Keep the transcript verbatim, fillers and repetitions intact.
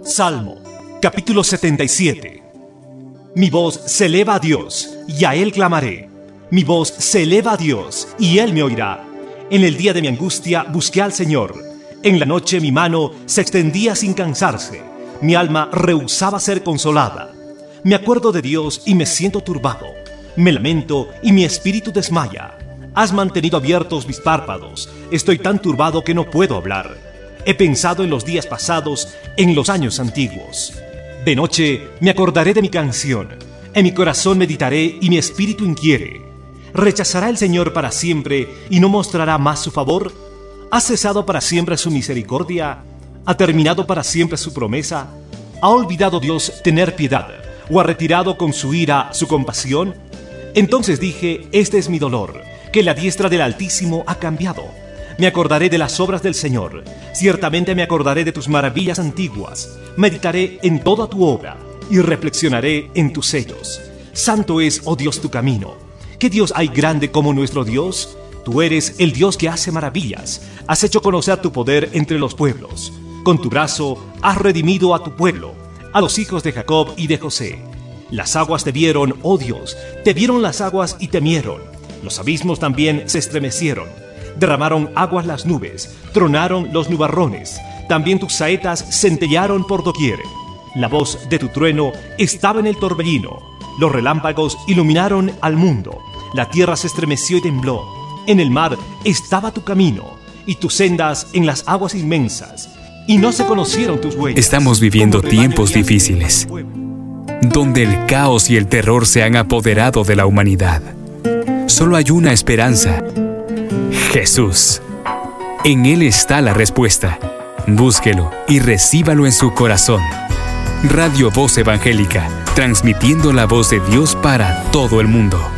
Salmo, capítulo setenta y siete. Mi voz se eleva a Dios, y a Él clamaré. Mi voz se eleva a Dios, y Él me oirá. En el día de mi angustia busqué al Señor. En la noche mi mano se extendía sin cansarse. Mi alma rehusaba ser consolada. Me acuerdo de Dios y me siento turbado. Me lamento y mi espíritu desmaya. Has mantenido abiertos mis párpados. Estoy tan turbado que no puedo hablar. He pensado en los días pasados, en los años antiguos. De noche me acordaré de mi canción. En mi corazón meditaré y mi espíritu inquiere. ¿Rechazará el Señor para siempre y no mostrará más su favor? ¿Ha cesado para siempre su misericordia? ¿Ha terminado para siempre su promesa? ¿Ha olvidado Dios tener piedad? ¿O ha retirado con su ira su compasión? Entonces dije, este es mi dolor, que la diestra del Altísimo ha cambiado. Me acordaré de las obras del Señor. Ciertamente me acordaré de tus maravillas antiguas. Meditaré en toda tu obra y reflexionaré en tus sellos. Santo es, oh Dios, tu camino. ¿Qué Dios hay grande como nuestro Dios? Tú eres el Dios que hace maravillas. Has hecho conocer tu poder entre los pueblos. Con tu brazo has redimido a tu pueblo, a los hijos de Jacob y de José. Las aguas te vieron, oh Dios, te vieron las aguas y temieron. Los abismos también se estremecieron. Derramaron aguas las nubes, tronaron los nubarrones. También tus saetas centellaron por doquier. La voz de tu trueno estaba en el torbellino. Los relámpagos iluminaron al mundo. La tierra se estremeció y tembló. En el mar estaba tu camino, y tus sendas en las aguas inmensas. Y no se conocieron tus huellas. Estamos viviendo tiempos difíciles, donde el caos y el terror se han apoderado de la humanidad. Solo hay una esperanza: Jesús. En Él está la respuesta. Búsquelo y recíbalo en su corazón. Radio Voz Evangélica, transmitiendo la voz de Dios para todo el mundo.